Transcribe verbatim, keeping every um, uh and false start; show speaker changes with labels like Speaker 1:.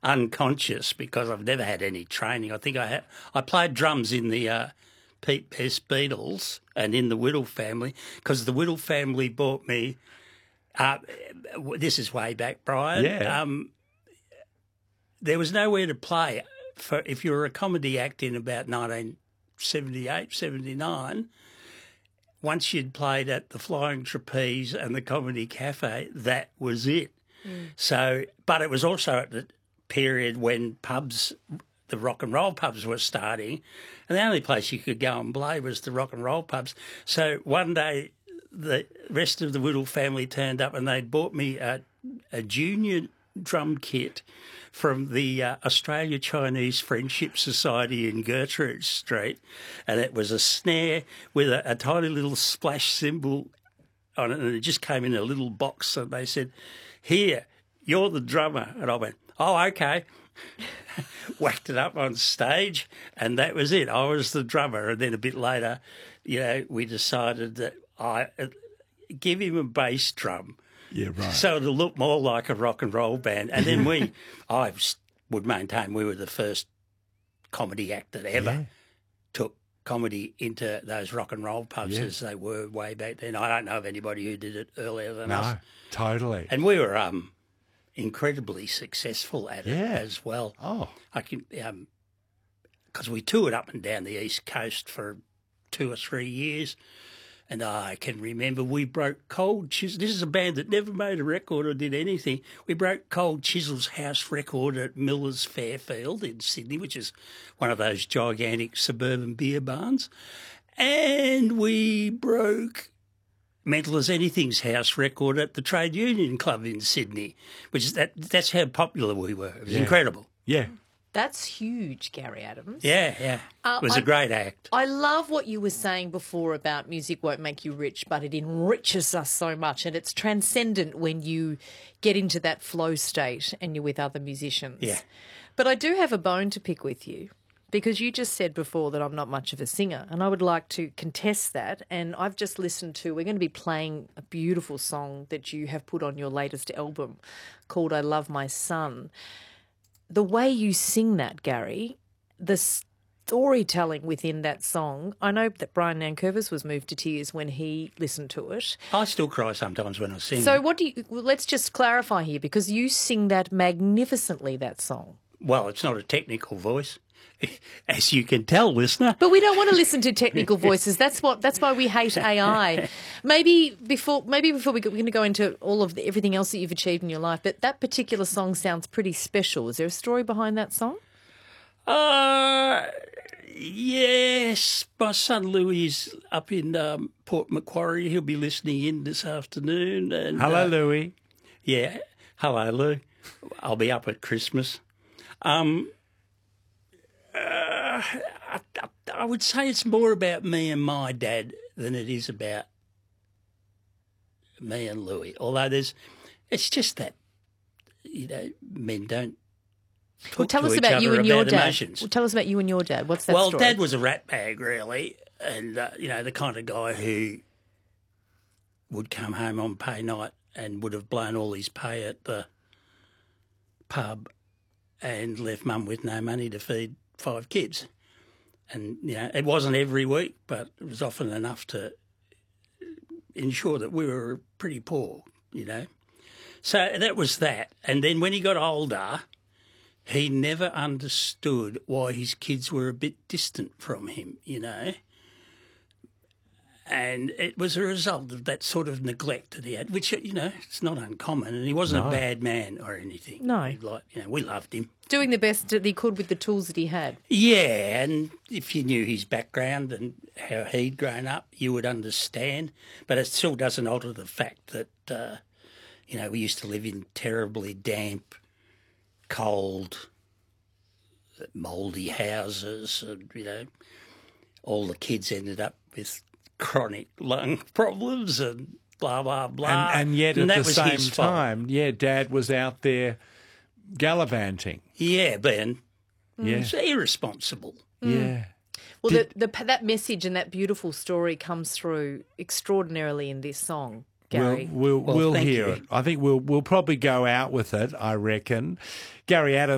Speaker 1: unconscious because I've never had any training. I think I had, I played drums in the uh, Pete Best Beatles and in the Whittle family because the Whittle family bought me, uh, this is way back, Brian.
Speaker 2: Yeah.
Speaker 1: Um, there was nowhere to play. For if you were a comedy act in about nineteen seventy-eight, seventy-nine, once you'd played at the Flying Trapeze and the Comedy Cafe, that was it. Mm. So, but it was also at the period when pubs, the rock and roll pubs were starting, and the only place you could go and play was the rock and roll pubs. So one day the rest of the Whittle family turned up and they'd bought me a, a junior drum kit from the uh, Australia Chinese Friendship Society in Gertrude Street, and it was a snare with a, a tiny little splash cymbal on it, and it just came in a little box, and they said, "Here, you're the drummer." And I went, "Oh, okay." Whacked it up on stage, and that was it. I was the drummer, and then a bit later, you know, we decided that I uh, give him a bass drum.
Speaker 2: Yeah, right.
Speaker 1: So it'll look more like a rock and roll band. And then we, I would maintain we were the first comedy act that ever
Speaker 2: yeah.
Speaker 1: took comedy into those rock and roll pubs
Speaker 2: yeah.
Speaker 1: as they were way back then. I don't know of anybody who did it earlier than
Speaker 2: no,
Speaker 1: us.
Speaker 2: No, totally.
Speaker 1: And we were um, incredibly successful at it
Speaker 2: yeah.
Speaker 1: as well.
Speaker 2: Oh.
Speaker 1: I can, um, because we toured up and down the East Coast for two or three years. And I can remember we broke Cold Chisel. This is a band that never made a record or did anything. We broke Cold Chisel's house record at Miller's Fairfield in Sydney, which is one of those gigantic suburban beer barns. And we broke Mental as Anything's house record at the Trade Union Club in Sydney, which is that. That's how popular we were. It was
Speaker 2: yeah.
Speaker 1: incredible.
Speaker 2: Yeah.
Speaker 3: That's huge, Gary Adams.
Speaker 1: Yeah, yeah.
Speaker 3: Uh,
Speaker 1: it was
Speaker 3: I,
Speaker 1: a great act.
Speaker 3: I love what you were saying before about music won't make you rich, but it enriches us so much, and it's transcendent when you get into that flow state and you're with other musicians.
Speaker 1: Yeah.
Speaker 3: But I do have a bone to pick with you because you just said before that I'm not much of a singer, and I would like to contest that. And I've just listened to, we're going to be playing a beautiful song that you have put on your latest album called I Love My Son. The way you sing that, Gary, the storytelling within that song, I know that Brian Nankervis was moved to tears when he listened to it.
Speaker 1: I still cry sometimes when I sing.
Speaker 3: So what do you, well, let's just clarify here, because you sing that magnificently, that song.
Speaker 1: Well, it's not a technical voice, as you can tell, listener.
Speaker 3: But we don't want to listen to technical voices. That's what. That's why we hate A I. Maybe before, maybe before we go, we're going to go into all of the, everything else that you've achieved in your life. But that particular song sounds pretty special. Is there a story behind that song?
Speaker 1: Uh, yes. My son Louis is up in um, Port Macquarie. He'll be listening in this afternoon. And,
Speaker 2: hello,
Speaker 1: uh,
Speaker 2: Louis.
Speaker 1: Yeah. Hello, Lou. I'll be up at Christmas. Um. Uh, I, I, I would say it's more about me and my dad than it is about me and Louis. Although there's, it's just that, you know, men don't talk
Speaker 3: well, tell
Speaker 1: to
Speaker 3: us
Speaker 1: each
Speaker 3: about
Speaker 1: other
Speaker 3: you and your
Speaker 1: about
Speaker 3: dad.
Speaker 1: emotions.
Speaker 3: Well, tell us about you and your dad. What's that
Speaker 1: well,
Speaker 3: story?
Speaker 1: Dad was a rat bag, really, and uh, you know, the kind of guy who would come home on pay night and would have blown all his pay at the pub and left Mum with no money to feed five kids. And, you know, it wasn't every week, but it was often enough to ensure that we were pretty poor, you know. So that was that. And then when he got older, he never understood why his kids were a bit distant from him, you know. And it was a result of that sort of neglect that he had, which, you know, it's not uncommon. And he wasn't
Speaker 2: No.
Speaker 1: a bad man or anything.
Speaker 3: No.
Speaker 1: He'd like, you know, we loved him.
Speaker 3: Doing the best that he could with the tools that he had.
Speaker 1: Yeah, and if you knew his background and how he'd grown up, you would understand. But it still doesn't alter the fact that, uh, you know, we used to live in terribly damp, cold, mouldy houses. And, you know, all the kids ended up with chronic lung problems and blah, blah, blah.
Speaker 2: And, and yet
Speaker 1: and
Speaker 2: at
Speaker 1: that
Speaker 2: the
Speaker 1: was
Speaker 2: same
Speaker 1: his fault.
Speaker 2: time, yeah, Dad was out there gallivanting.
Speaker 1: Yeah, Ben.
Speaker 2: Yeah.
Speaker 1: It's irresponsible.
Speaker 2: Yeah.
Speaker 3: Well,
Speaker 2: Did-
Speaker 3: the, the, that message and that beautiful story comes through extraordinarily in this song, Gary.
Speaker 2: We'll, we'll,
Speaker 1: Well,
Speaker 2: we'll
Speaker 1: thank
Speaker 2: hear
Speaker 1: you.
Speaker 2: it. I think we'll we'll probably go out with it, I reckon. Gary Adams.